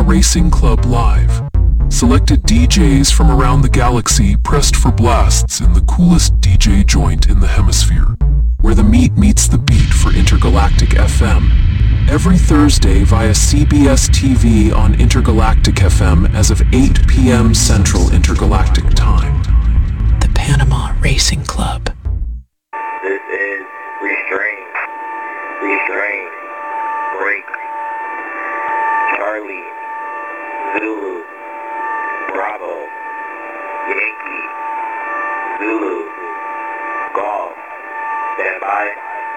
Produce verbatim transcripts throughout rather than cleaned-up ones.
Racing Club Live. Selected D Js from around the galaxy pressed for blasts in the coolest D J joint in the hemisphere, where the meat meets the beat for Intergalactic F M. Every Thursday via C B S T V on Intergalactic F M as of eight p m Central Intergalactic Time. The Panama Racing Club. This is Restraint. Restraint. Break. Charlie. Zulu. Bravo. Yankee. Zulu. Golf. Stand by.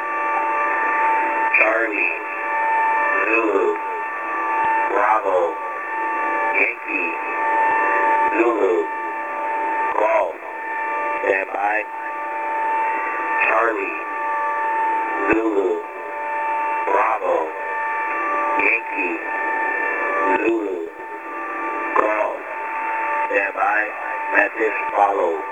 Charlie. Zulu. Bravo. Yankee. Zulu. Golf. Stand by. Charlie. Zulu. Bravo. Yankee. Zulu. Golf. Stand by. Message follows.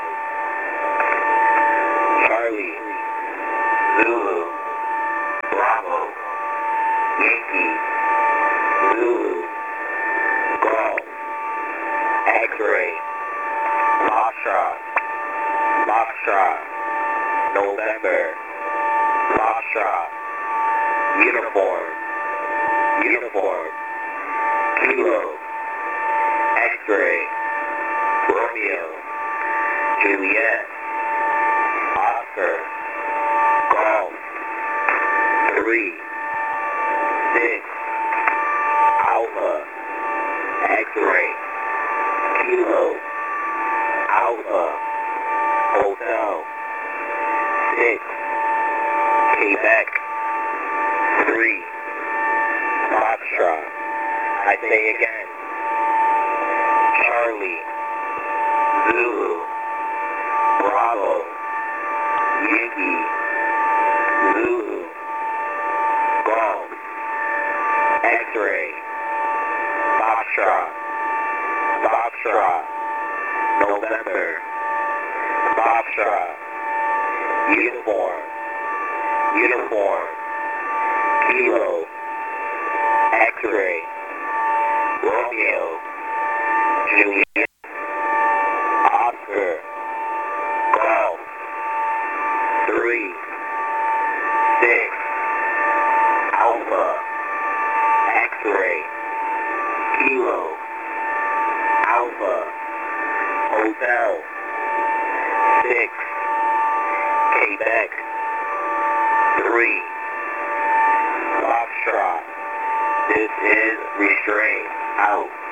Charlie. Zulu. Bravo. Yankee. Zulu. Golf. X-ray. Foxtrot. Foxtrot. November. Foxtrot. Uniform. Uniform. Kilo. X-ray. Romeo. Juliet. Oscar. Golf. Three. Six. Alpha. X-ray. Kilo. Alpha. Hotel. Six. Quebec. Three. Foxtrot. I say again. Charlie. Zulu. Bravo. Yankee. Zulu. Golf. X-ray. Foxtrot. Foxtrot. November. Foxtrot. Uniform. Uniform. Kilo. X-ray. Romeo. Juliet. Oscar. Golf. Three. Six. Alpha. X-ray. Kilo. Alpha. Hotel. Six. Quebec. Three. Foxtrot. This is Restraint. Out.